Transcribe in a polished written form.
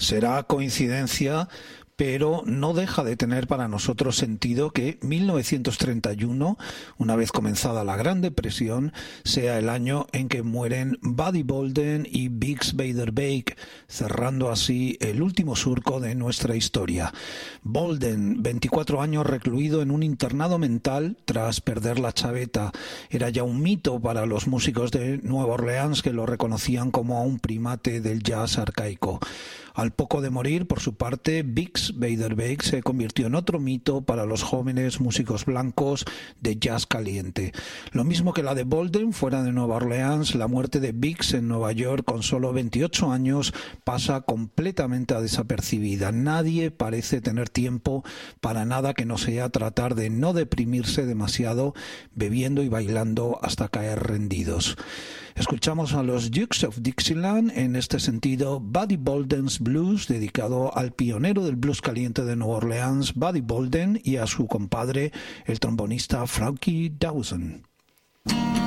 Será coincidencia, pero no deja de tener para nosotros sentido que 1931, una vez comenzada la Gran Depresión, sea el año en que mueren Buddy Bolden y Bix Beiderbecke, cerrando así el último surco de nuestra historia. Bolden, 24 años recluido en un internado mental tras perder la chaveta, era ya un mito para los músicos de Nueva Orleans, que lo reconocían como a un primate del jazz arcaico. Al poco de morir, por su parte, Bix Beiderbecke se convirtió en otro mito para los jóvenes músicos blancos de jazz caliente. Lo mismo que la de Bolden fuera de Nueva Orleans, la muerte de Bix en Nueva York con solo 28 años pasa completamente desapercibida. Nadie parece tener tiempo para nada que no sea tratar de no deprimirse demasiado bebiendo y bailando hasta caer rendidos. Escuchamos a los Dukes of Dixieland, en este sentido Buddy Bolden's Blues, dedicado al pionero del blues caliente de Nueva Orleans, Buddy Bolden, y a su compadre, el trombonista Frankie Dawson.